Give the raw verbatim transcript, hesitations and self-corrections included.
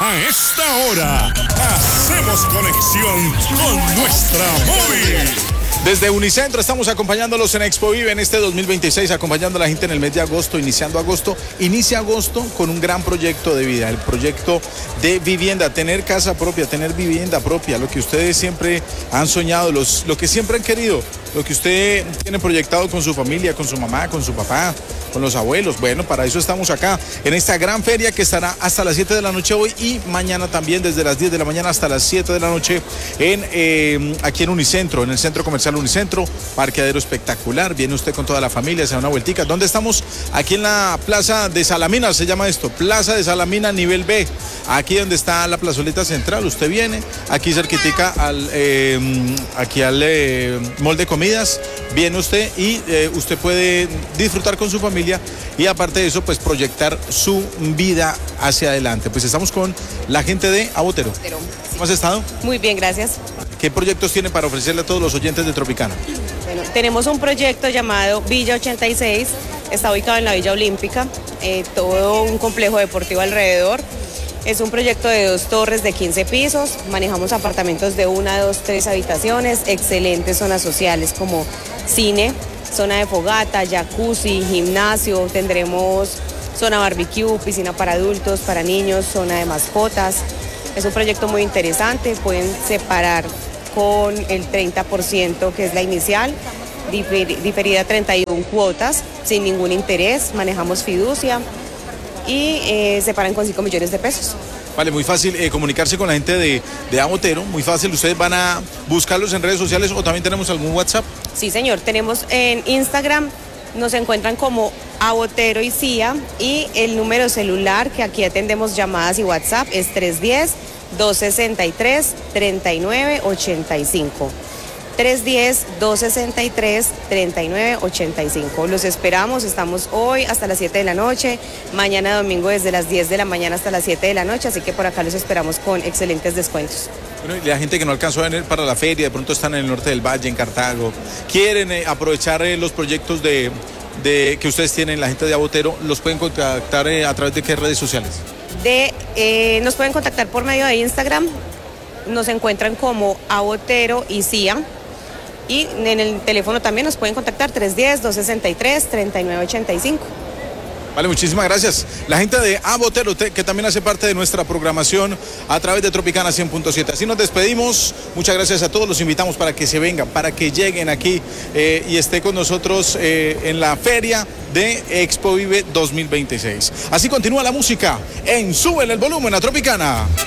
A esta hora, hacemos conexión con nuestra móvil. Desde Unicentro estamos acompañándolos en Expo Vive en este dos mil veintiséis, acompañando a la gente en el mes de agosto, iniciando agosto. Inicia agosto con un gran proyecto de vida, el proyecto de vivienda, tener casa propia, tener vivienda propia, lo que ustedes siempre han soñado, los, lo que siempre han querido, lo que usted tiene proyectado con su familia, con su mamá, con su papá, con los abuelos. Bueno, para eso estamos acá, en esta gran feria que estará hasta las siete de la noche hoy y mañana también desde las diez de la mañana hasta las siete de la noche en, eh, aquí en Unicentro, en el Centro Comercial Unicentro, parqueadero espectacular. Viene usted con toda la familia, se da una vueltica. ¿Dónde estamos? Aquí en la Plaza de Salamina, se llama esto, Plaza de Salamina nivel B, aquí donde está la plazoleta central. Usted viene aquí cerquitica al, eh, aquí al eh, mall de comidas, viene usted y eh, usted puede disfrutar con su familia y aparte de eso, pues proyectar su vida hacia adelante. Pues estamos con la gente de Abotero. ¿Cómo has estado? Muy bien, gracias. ¿Qué proyectos tiene para ofrecerle a todos los oyentes de Tropicana? Bueno, tenemos un proyecto llamado Villa ochenta y seis, está ubicado en la Villa Olímpica, eh, todo un complejo deportivo alrededor. Es un proyecto de dos torres de quince pisos, manejamos apartamentos de una, dos, tres habitaciones, excelentes zonas sociales como cine, zona de fogata, jacuzzi, gimnasio, tendremos zona barbecue, piscina para adultos, para niños, zona de mascotas. Es un proyecto muy interesante, pueden separar con el treinta por ciento que es la inicial, diferida a treinta y una cuotas, sin ningún interés, manejamos fiducia y eh, separan con cinco millones de pesos. Vale, muy fácil eh, comunicarse con la gente de, de Abotero, muy fácil. ¿Ustedes van a buscarlos en redes sociales o también tenemos algún WhatsApp? Sí, señor, tenemos en Instagram, nos encuentran como Abotero y C I A y el número celular que aquí atendemos llamadas y WhatsApp es tres uno cero, dos seis tres, tres nueve ocho cinco. tres uno cero, dos seis tres, tres nueve ocho cinco. Los esperamos, estamos hoy hasta las siete de la noche, mañana domingo desde las diez de la mañana hasta las siete de la noche, así que por acá los esperamos con excelentes descuentos. Bueno, y la gente que no alcanzó a venir para la feria, de pronto están en el norte del Valle, en Cartago, quieren eh, aprovechar eh, los proyectos de, de, que ustedes tienen, la gente de Abotero, ¿los pueden contactar eh, a través de qué redes sociales? De, eh, nos pueden contactar por medio de Instagram, nos encuentran como Abotero y C I A. Y en el teléfono también nos pueden contactar tres uno cero, dos seis tres, tres nueve ocho cinco. Vale, muchísimas gracias. La gente de Abotero, que también hace parte de nuestra programación a través de Tropicana cien punto siete. Así nos despedimos. Muchas gracias a todos. Los invitamos para que se vengan, para que lleguen aquí eh, y esté con nosotros eh, en la feria de Expo Vive dos mil veintiséis. Así continúa la música en Súbele el Volumen a Tropicana.